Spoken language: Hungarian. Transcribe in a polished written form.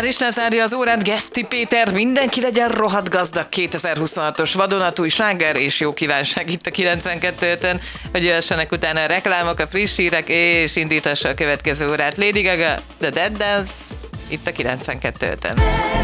Már is lezárja az órát Geszti Péter, mindenki legyen rohadt gazdag 2026-os vadonatúj sláger és jó kívánság itt a 92-tön, hogy jöhessenek utána a reklámok, a friss hírek, és indítassa a következő órát Lady Gaga, The Dead Dance, itt a 92-tön.